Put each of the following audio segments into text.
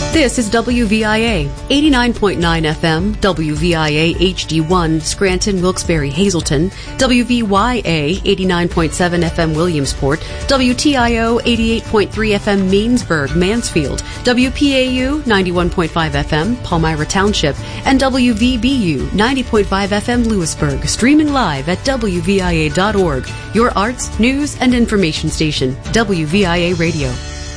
This is WVIA, 89.9 FM, WVIA HD1, Scranton, Wilkes-Barre, Hazleton, WVYA, 89.7 FM, Williamsport, WTIO, 88.3 FM, Mainsburg, Mansfield, WPAU, 91.5 FM, Palmyra Township, and WVBU, 90.5 FM, Lewisburg, streaming live at WVIA.org, your arts, news, and information station, WVIA Radio.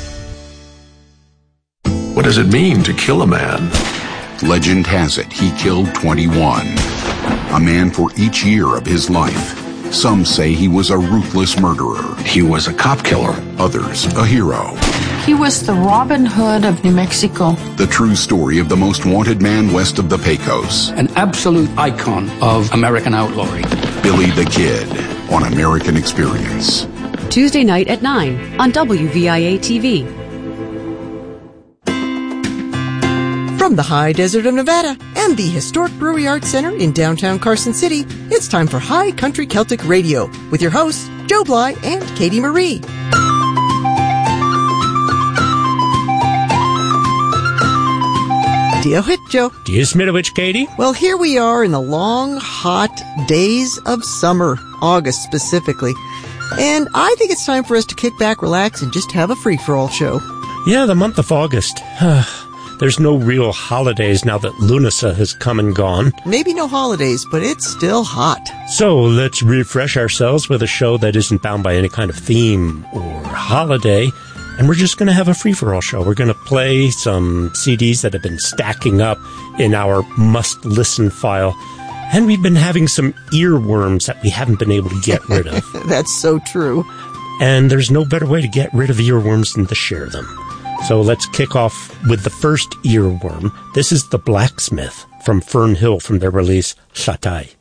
What does it mean to kill a man? Legend has it he killed 21. A man for each year of his life. Some say he was a ruthless murderer. He was a cop killer. Others, a hero. He was the Robin Hood of New Mexico. The true story of the most wanted man west of the Pecos. An absolute icon of American outlawry. Billy the Kid on American Experience. Tuesday night at 9 on WVIA TV. From the high desert of Nevada and the historic Brewery Arts Center in downtown Carson City, it's time for High Country Celtic Radio with your hosts, Joe Bly and Katie Marie. Dia hit, Joe. Dia Smitowicz, Katie. Well, here we are in the long, hot days of summer, August specifically. And I think it's time for us to kick back, relax, and just have a free-for-all show. Yeah, the month of August. There's no real holidays now that Lunasa has come and gone. Maybe no holidays, but it's still hot. So let's refresh ourselves with a show that isn't bound by any kind of theme or holiday. And we're just going to have a free-for-all show. We're going to play some CDs that have been stacking up in our must-listen file. And we've been having some earworms that we haven't been able to get rid of. That's so true. And there's no better way to get rid of earworms than to share them. So let's kick off with the first earworm. This is The Blacksmith from Fern Hill from their release, Shatai.